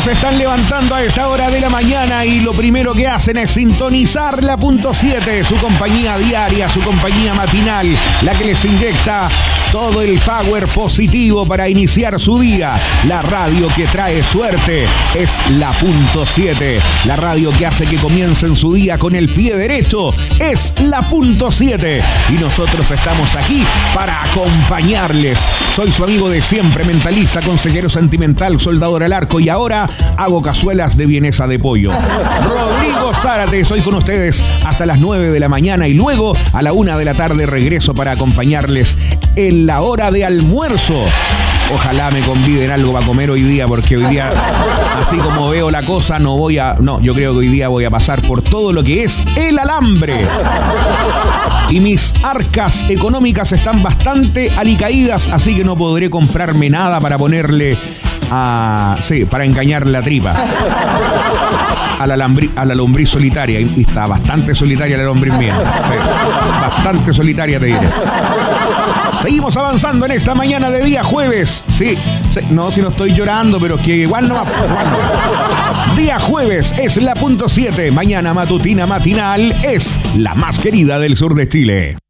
se están levantando a esta hora de la mañana y lo primero que hacen es sintonizar la punto 7, su compañía diaria, su compañía matinal, la que les inyecta todo el power positivo para iniciar su día. La radio que trae suerte es la punto 7. La radio que hace que comiencen su día con el pie derecho es la punto 7. Y nosotros estamos aquí para acompañarles. Soy su amigo de siempre, mentalista, consejero sentimental, soldador al arco y ahora hago cazuelas de vienesa de pollo. Rodrigo Zárate, estoy con ustedes hasta las 9 de la mañana y luego a la 1 de la tarde regreso para acompañarles en la hora de almuerzo. Ojalá me conviden algo para comer hoy día, porque hoy día, así como veo la cosa, no, yo creo que hoy día voy a pasar por todo lo que es el alambre. Y mis arcas económicas están bastante alicaídas, así que no podré comprarme nada para ponerle para engañar la tripa a la lombriz solitaria. Y está bastante solitaria la lombriz mía. Sí, bastante solitaria, te diré. Seguimos avanzando en esta mañana de día jueves. Sí, no, si no estoy llorando, pero es que igual no. Día jueves es la punto 7. Mañana matutina matinal es la más querida del sur de Chile.